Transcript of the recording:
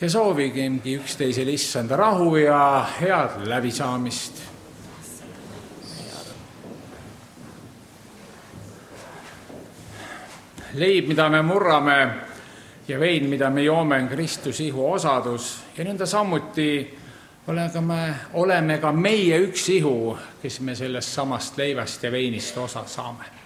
ja soovigimgi üksteisele issanda rahu ja head läbisaamist. Leib, mida me murrame ja vein, mida me joome, on Kristuse ihu osadus ja nõnda samuti oleme ka meie üks ihu, kes me sellest samast leivast ja veinist osa saame.